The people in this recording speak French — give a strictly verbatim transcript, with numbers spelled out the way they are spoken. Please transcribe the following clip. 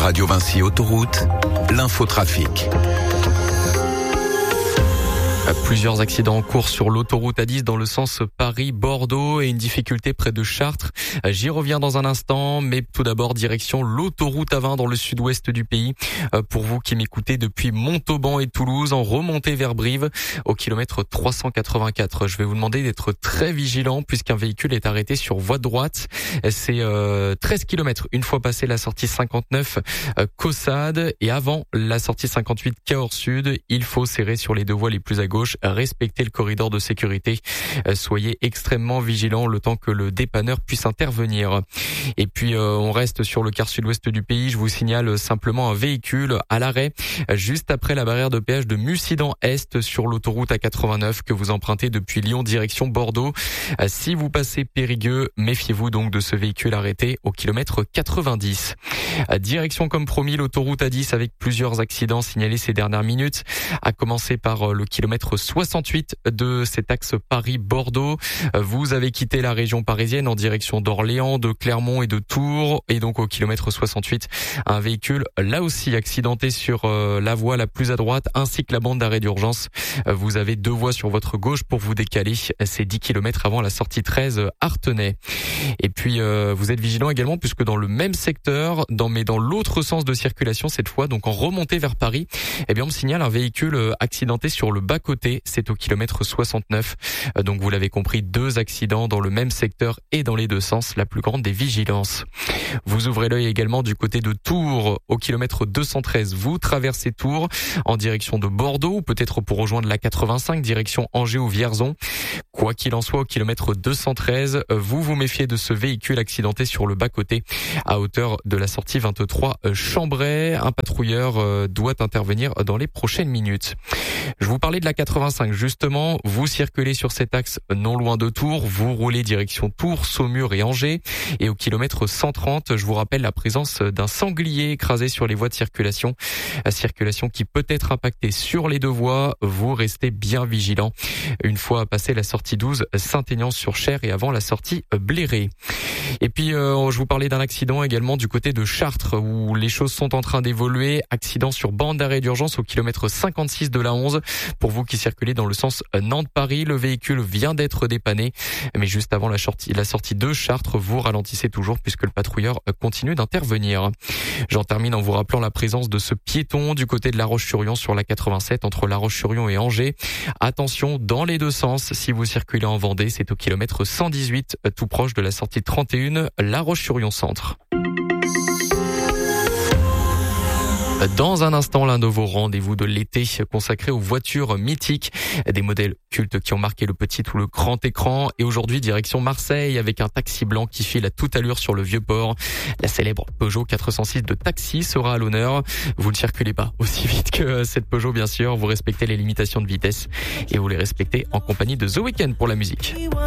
Radio Vinci Autoroute, l'infotrafic. Plusieurs accidents en cours sur l'autoroute A dix dans le sens Paris-Bordeaux et une difficulté près de Chartres. J'y reviens dans un instant, mais tout d'abord direction l'autoroute A vingt dans le sud-ouest du pays. Pour vous qui m'écoutez depuis Montauban et Toulouse, en remontée vers Brive au kilomètre trois cent quatre-vingt-quatre. Je vais vous demander d'être très vigilant puisqu'un véhicule est arrêté sur voie droite. C'est euh, treize kilomètres une fois passé la sortie cinquante-neuf euh, Caussade et avant la sortie cinquante-huit Cahors Sud. Il faut serrer sur les deux voies les plus à gauche. Respectez le corridor de sécurité. Soyez extrêmement vigilants le temps que le dépanneur puisse intervenir. Et puis euh, on reste sur le quart sud-ouest du pays. Je vous signale simplement un véhicule à l'arrêt juste après la barrière de péage de Mussidan-Est sur l'autoroute A quatre-vingt-neuf que vous empruntez depuis Lyon direction Bordeaux. Si vous passez Périgueux, méfiez-vous donc de ce véhicule arrêté au kilomètre quatre-vingt-dix. Direction comme promis l'autoroute A dix avec plusieurs accidents signalés ces dernières minutes, à commencer par le kilomètre soixante-huit de cet axe Paris-Bordeaux. Vous avez quitté la région parisienne en direction d'Orléans, de Clermont et de Tours. Et donc au kilomètre soixante-huit, un véhicule là aussi accidenté sur la voie la plus à droite ainsi que la bande d'arrêt d'urgence. Vous avez deux voies sur votre gauche pour vous décaler. C'est dix kilomètres avant la sortie treize Artenay. Et puis euh, vous êtes vigilant également puisque dans le même secteur, dans, mais dans l'autre sens de circulation cette fois, donc en remontée vers Paris, eh bien on me signale un véhicule accidenté sur le bas-côté. C'est au kilomètre soixante-neuf. Donc vous l'avez compris, deux accidents dans le même secteur et dans les deux sens. La plus grande des vigilances. Vous ouvrez l'œil également du côté de Tours au kilomètre deux cent treize. Vous traversez Tours en direction de Bordeaux ou peut-être pour rejoindre la quatre-vingt-cinq direction Angers ou Vierzon. Quoi qu'il en soit, au kilomètre deux cent treize, vous vous méfiez de ce véhicule accidenté sur le bas-côté à hauteur de la sortie vingt-trois Chambray. Un patrouilleur doit intervenir dans les prochaines minutes. Je vous parlais de la quatre-vingt-cinq justement. Vous circulez sur cet axe non loin de Tours. Vous roulez direction Tours, Saumur et Angers. Et au kilomètre cent trente, je vous rappelle la présence d'un sanglier écrasé sur les voies de circulation. La circulation qui peut être impactée sur les deux voies. Vous restez bien vigilant. Une fois passé la sortie douze, Saint-Aignan-sur-Cher et avant la sortie Bléré. Et puis, euh, je vous parlais d'un accident également du côté de Chartres où les choses sont en train d'évoluer. Accident sur bande d'arrêt d'urgence au kilomètre cinquante-six de la onze. Pour vous qui circulez dans le sens Nantes-Paris, le véhicule vient d'être dépanné. Mais juste avant la sortie, la sortie de Chartres, vous ralentissez toujours puisque le patrouilleur continue d'intervenir. J'en termine en vous rappelant la présence de ce piéton du côté de La Roche-sur-Yon sur la quatre-vingt-sept entre La Roche-sur-Yon et Angers. Attention dans les deux sens. Si vous circulez en Vendée, c'est au kilomètre cent dix-huit, tout proche de la sortie trente et un, La Roche-sur-Yon centre. Dans un instant, l'un de vos rendez-vous de l'été consacré aux voitures mythiques, des modèles cultes qui ont marqué le petit ou le grand écran. Et aujourd'hui, direction Marseille avec un taxi blanc qui file à toute allure sur le Vieux-Port. La célèbre Peugeot quatre cent six de taxi sera à l'honneur. Vous ne circulez pas aussi vite que cette Peugeot, bien sûr. Vous respectez les limitations de vitesse et vous les respectez en compagnie de The Weeknd pour la musique.